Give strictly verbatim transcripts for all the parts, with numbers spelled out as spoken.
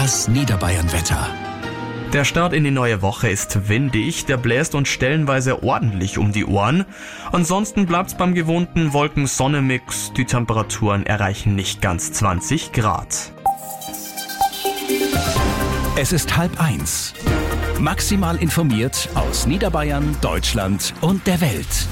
Das Niederbayern-Wetter. Der Start in die neue Woche ist windig, der bläst uns stellenweise ordentlich um die Ohren. Ansonsten bleibt's beim gewohnten Wolken-Sonne-Mix. Die Temperaturen erreichen nicht ganz zwanzig Grad. Es ist halb eins. Maximal informiert aus Niederbayern, Deutschland und der Welt.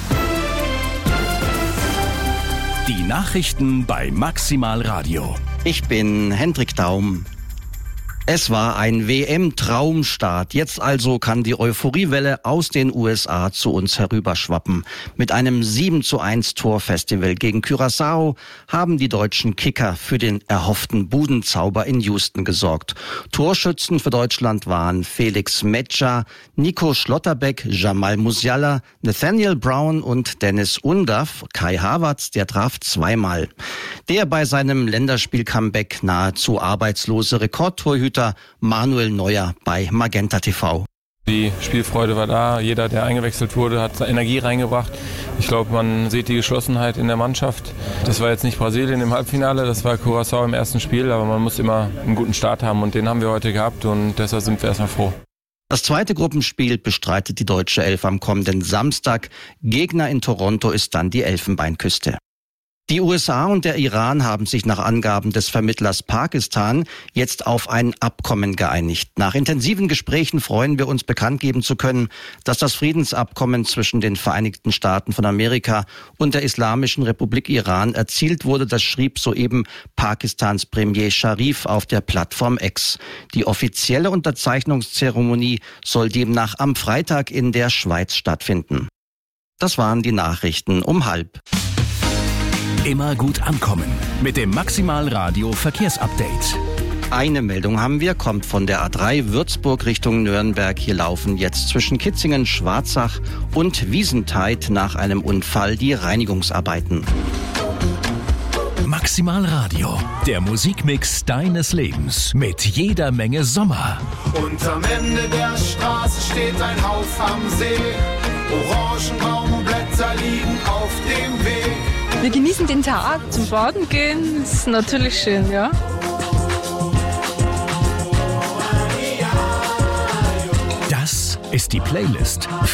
Die Nachrichten bei Maximal Radio. Ich bin Hendrik Daum. Es war ein W M-Traumstart. Jetzt also kann die Euphoriewelle aus den U S A zu uns herüberschwappen. Mit einem sieben zu eins Torfestival gegen Curaçao haben die deutschen Kicker für den erhofften Budenzauber in Houston gesorgt. Torschützen für Deutschland waren Felix Metscher, Nico Schlotterbeck, Jamal Musiala, Nathaniel Brown und Dennis Undav. Kai Havertz, der traf zweimal. Der bei seinem Länderspiel-Comeback nahezu arbeitslose Rekordtorhüter Manuel Neuer bei Magenta T V. Die Spielfreude war da, jeder, der eingewechselt wurde, hat Energie reingebracht. Ich glaube, man sieht die Geschlossenheit in der Mannschaft. Das war jetzt nicht Brasilien im Halbfinale, das war Curaçao im ersten Spiel, aber man muss immer einen guten Start haben und den haben wir heute gehabt und deshalb sind wir erstmal froh. Das zweite Gruppenspiel bestreitet die deutsche Elf am kommenden Samstag. Gegner in Toronto ist dann die Elfenbeinküste. Die U S A und der Iran haben sich nach Angaben des Vermittlers Pakistan jetzt auf ein Abkommen geeinigt. Nach intensiven Gesprächen freuen wir uns, bekannt geben zu können, dass das Friedensabkommen zwischen den Vereinigten Staaten von Amerika und der Islamischen Republik Iran erzielt wurde. Das schrieb soeben Pakistans Premier Sharif auf der Plattform X. Die offizielle Unterzeichnungszeremonie soll demnach am Freitag in der Schweiz stattfinden. Das waren die Nachrichten um halb. Immer gut ankommen mit dem Maximal Radio Verkehrsupdate. Eine Meldung haben wir, kommt von der A drei Würzburg Richtung Nürnberg. Hier laufen jetzt zwischen Kitzingen, Schwarzach und Wiesentheid nach einem Unfall die Reinigungsarbeiten. Maximal Radio, der Musikmix deines Lebens mit jeder Menge Sommer. Und am Ende der Straße steht ein Haus am See. Orangenbaumblätter liegen auf dem Weg. Wir genießen den Tag, zum Baden gehen, ist natürlich schön, ja. Das ist die Playlist